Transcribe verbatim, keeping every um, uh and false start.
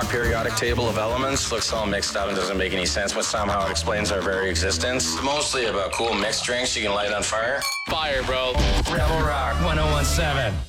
periodic table of elements. Looks all mixed up and doesn't make any sense, but somehow it explains our very existence. Mostly about cool mixed drinks you can light on fire. Fire, bro. Rebel Rock one oh one seven.